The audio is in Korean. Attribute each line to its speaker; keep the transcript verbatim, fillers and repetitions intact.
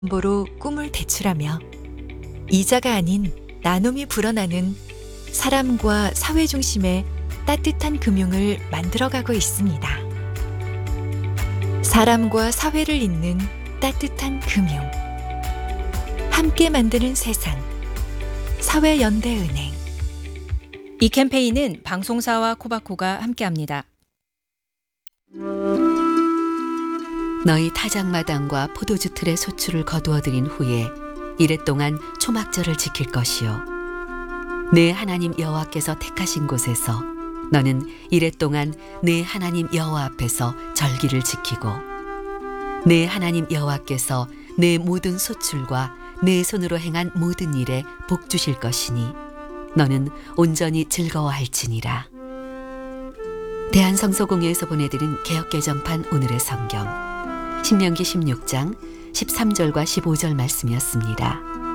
Speaker 1: 보로 꿈을 대출하며 이자가 아닌 나눔이 불어나는 사람과 사회 중심의 따뜻한 금융을 만들어가고 있습니다. 사람과 사회를 잇는 따뜻한 금융. 함께 만드는 세상. 사회연대은행.
Speaker 2: 이 캠페인은 방송사와 코바코가 함께합니다.
Speaker 3: 너희 타작마당과 포도주 틀의 소출을 거두어들인 후에 이랫동안 초막절을 지킬 것이요 내 하나님 여호와께서 택하신 곳에서 너는 이랫동안 내 하나님 여호와 앞에서 절기를 지키고 내 하나님 여호와께서 내 모든 소출과 내 손으로 행한 모든 일에 복 주실 것이니 너는 온전히 즐거워할지니라. 대한성서공회에서 보내드린 개역개정판 오늘의 성경 신명기 십육 장 십삼 절과 십오 절 말씀이었습니다.